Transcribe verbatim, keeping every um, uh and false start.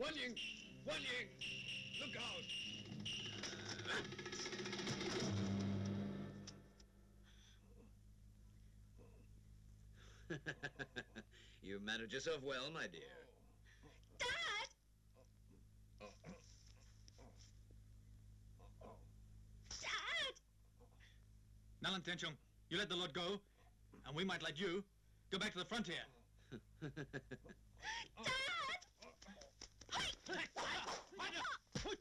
Guan Ying! Guan Ying! Look out! You managed yourself well, my dear. Dad! Dad! Nalan Tenchong, you let the lot go, and we might let you go back to the frontier. Dad!